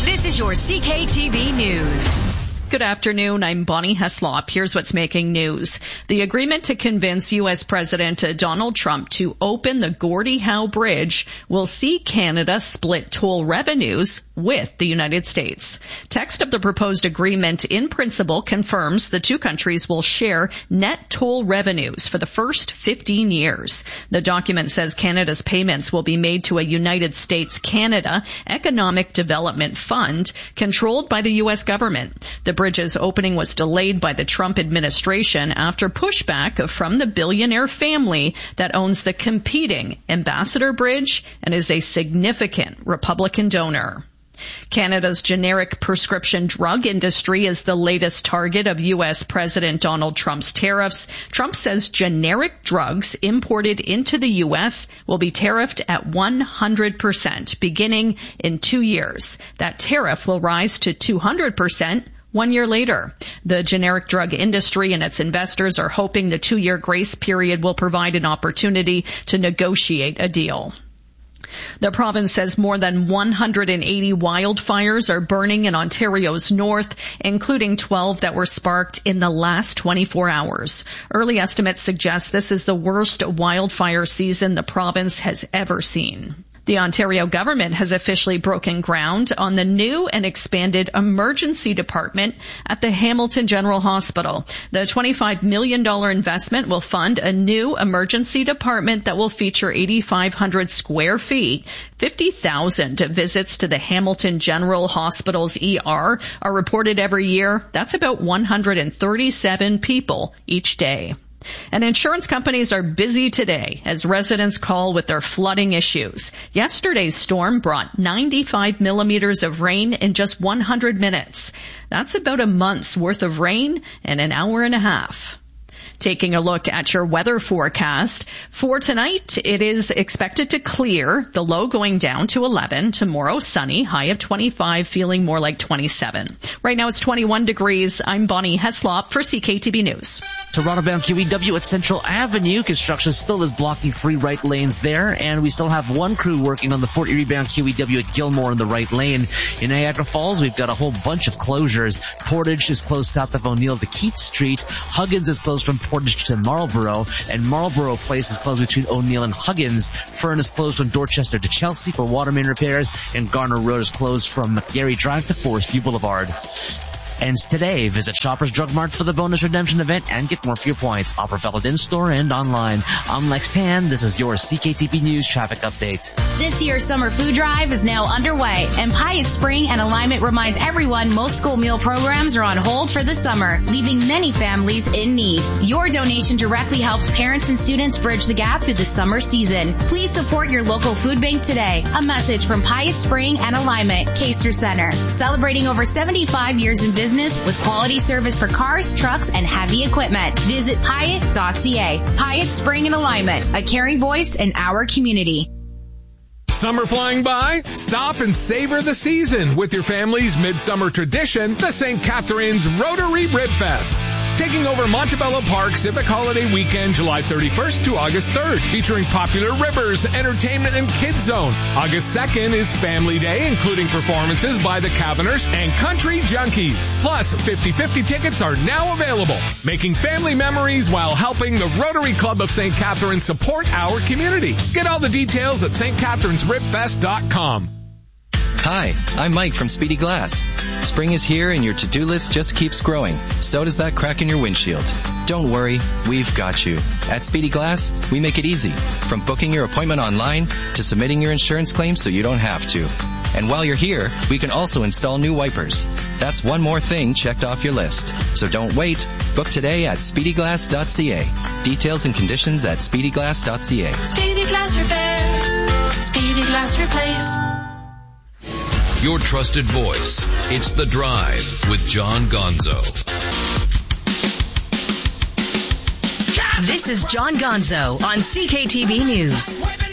This is your CKTV News. Good afternoon. I'm Bonnie Heslop. Here's what's making news. The agreement to convince U.S. President Donald Trump to open the Gordie Howe Bridge will see Canada split toll revenues with the United States. Text of the proposed agreement in principle confirms the two countries will share net toll revenues for the first 15 years. The document says Canada's payments will be made to a United States-Canada Economic Development Fund controlled by the U.S. government. The bridge's opening was delayed by the Trump administration after pushback from the billionaire family that owns the competing Ambassador Bridge and is a significant Republican donor. Canada's generic prescription drug industry is the latest target of U.S. President Donald Trump's tariffs. Trump says generic drugs imported into the U.S. will be tariffed at 100% beginning in 2 years. That tariff will rise to 200% 1 year later. The generic drug industry and its investors are hoping the 2-year grace period will provide an opportunity to negotiate a deal. The province says more than 180 wildfires are burning in Ontario's north, including 12 that were sparked in the last 24 hours. Early estimates suggest this is the worst wildfire season the province has ever seen. The Ontario government has officially broken ground on the new and expanded emergency department at the Hamilton General Hospital. The $25 million investment will fund a new emergency department that will feature 8,500 square feet. 50,000 visits to the Hamilton General Hospital's ER are reported every year. That's about 137 people each day. And insurance companies are busy today as residents call with their flooding issues. Yesterday's storm brought 95 millimeters of rain in just 100 minutes. That's about a month's worth of rain in an hour and a half. Taking a look at your weather forecast. For tonight, it is expected to clear, the low going down to 11. Tomorrow, sunny, high of 25, feeling more like 27. Right now, it's 21 degrees. I'm Bonnie Heslop for CKTV News. Toronto-bound QEW at Central Avenue. Construction still is blocking 3 right lanes there, and we still have 1 crew working on the Fort Erie-bound QEW at Gilmore in the right lane. In Niagara Falls, we've got a whole bunch of closures. Portage is closed south of O'Neill to Keats Street. Huggins is closed from Portage to Marlborough, and Marlborough Place is closed between O'Neill and Huggins. Fern is closed from Dorchester to Chelsea for water main repairs, and Garner Road is closed from McGarry Drive to Forest View Boulevard. Ends today. Visit Shoppers Drug Mart for the bonus redemption event and get more for your points. Offer valid in-store and online. I'm Lex Tan. This is your CKTV News traffic update. This year's summer food drive is now underway, and Pyatt Spring and Alignment reminds everyone most school meal programs are on hold for the summer, leaving many families in need. Your donation directly helps parents and students bridge the gap through the summer season. Please support your local food bank today. A message from Pyatt Spring and Alignment, Caster Center, celebrating over 75 years in business with quality service for cars, trucks, and heavy equipment. Visit Pyatt.ca. Pyatt Spring and Alignment, a caring voice in our community. Summer flying by? Stop and savor the season with your family's midsummer tradition, the St. Catharines Rotary Rib Fest. Taking over Montebello Park Civic Holiday Weekend, July 31st to August 3rd, featuring popular rivers, entertainment, and kids zone. August 2nd is Family Day, including performances by the Caverners and Country Junkies. Plus, 50/50 tickets are now available, making family memories while helping the Rotary Club of St. Catharines support our community. Get all the details at stcatharinesribfest.com. Hi, I'm Mike from Speedy Glass. Spring is here and your to-do list just keeps growing. So does that crack in your windshield. Don't worry, we've got you. At Speedy Glass, we make it easy. From booking your appointment online to submitting your insurance claim so you don't have to. And while you're here, we can also install new wipers. That's one more thing checked off your list. So don't wait. Book today at speedyglass.ca. Details and conditions at speedyglass.ca. Speedy Glass Repair. Speedy Glass Replace. Your trusted voice. It's The Drive with John Gonzo. This is John Gonzo on CKTV News.